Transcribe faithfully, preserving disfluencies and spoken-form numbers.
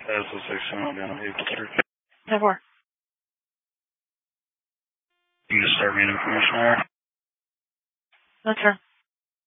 That's a section on down vehicle search. ten four. You can start me an information there. That's her.